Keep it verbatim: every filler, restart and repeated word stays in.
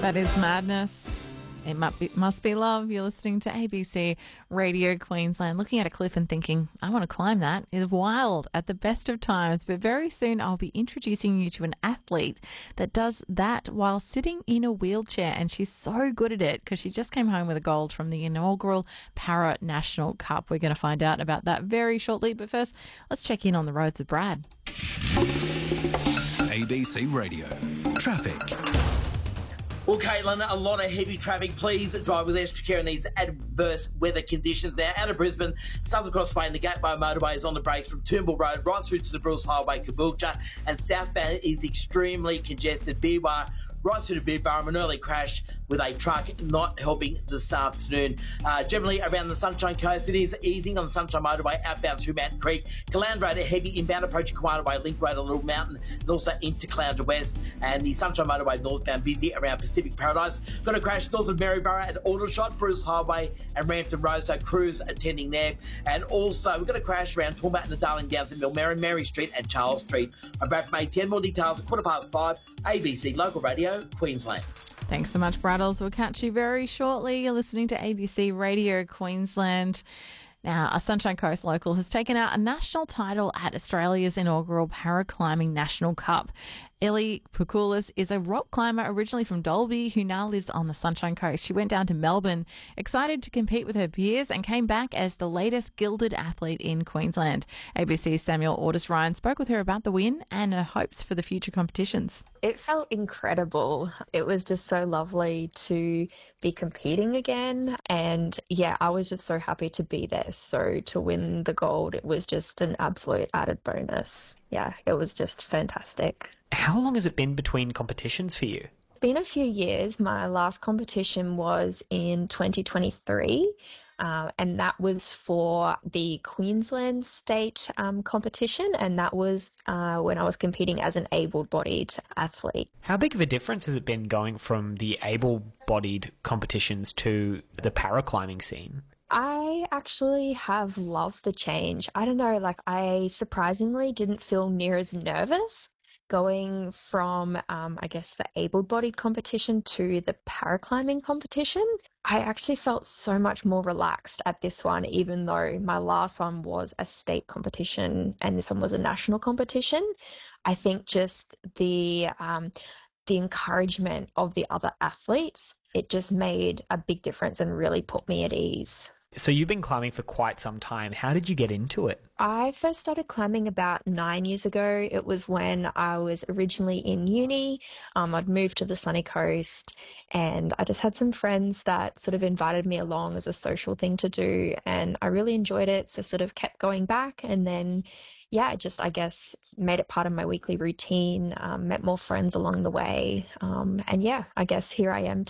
That is madness. It must be, must be love. You're listening to A B C Radio Queensland. Looking at a cliff and thinking, I want to climb that is wild at the best of times. But very soon I'll be introducing you to an athlete that does that while sitting in a wheelchair. And she's so good at it because she just came home with a gold from the inaugural Para National Cup. We're going to find out about that very shortly. But first, let's check in on the roads with Brad. A B C Radio Traffic. Well, Caitlin, a lot of heavy traffic. Please drive with extra care in these adverse weather conditions. Now, out of Brisbane, Southern Crossway and the Gateway Motorway is on the brakes from Toombul Road right through to the Bruce Highway, Caboolture, and southbound is extremely congested. Beerwah right through to Beerwah, an early crash with a truck not helping this afternoon. Uh, generally, around the Sunshine Coast, it is easing on the Sunshine Motorway outbound through Mountain Creek. Caloundra, a heavy inbound approaching Kiwana Way, Link Road, a Little Mountain, and also into Caloundra West. And the Sunshine Motorway northbound busy around Pacific Paradise. Got a crash north of Maryborough at Aldershot, Bruce Highway, and Rampton Road, so crews attending there. And also, we've got a crash around Toowoomba and the Darling Downs in Millmerran, Mary Street and Charles Street. I'm Brad from A ten. More details at quarter past five. A B C Local Radio, Queensland. Thanks so much, Braddles. We'll catch you very shortly. You're listening to A B C Radio Queensland. Now, a Sunshine Coast local has taken out a national title at Australia's inaugural Paraclimbing National Cup. Ellie Pukulis is a rock climber originally from Dalby who now lives on the Sunshine Coast. She went down to Melbourne, excited to compete with her peers, and came back as the latest gilded athlete in Queensland. A B C's Samuel Ortis Ryan spoke with her about the win and her hopes for the future competitions. It felt incredible. It was just so lovely to be competing again. And yeah, I was just so happy to be there. So to win the gold, it was just an absolute added bonus. Yeah, it was just fantastic. How long has it been between competitions for you? It's been a few years. My last competition was in twenty twenty-three. Uh, and that was for the Queensland State um, competition, and that was uh, when I was competing as an able-bodied athlete. How big of a difference has it been going from the able-bodied competitions to the paraclimbing scene? I actually have loved the change. I don't know, like I surprisingly didn't feel near as nervous going from, um, I guess, the able-bodied competition to the paraclimbing competition. I actually felt so much more relaxed at this one, even though my last one was a state competition and this one was a national competition. I think just the um, the encouragement of the other athletes, it just made a big difference and really put me at ease. So you've been climbing for quite some time. How did you get into it? I first started climbing about nine years ago. It was when I was originally in uni. Um, I'd moved to the sunny coast and I just had some friends that sort of invited me along as a social thing to do. And I really enjoyed it. So sort of kept going back. And then, yeah, just, I guess, made it part of my weekly routine, um, met more friends along the way. Um, and yeah, I guess here I am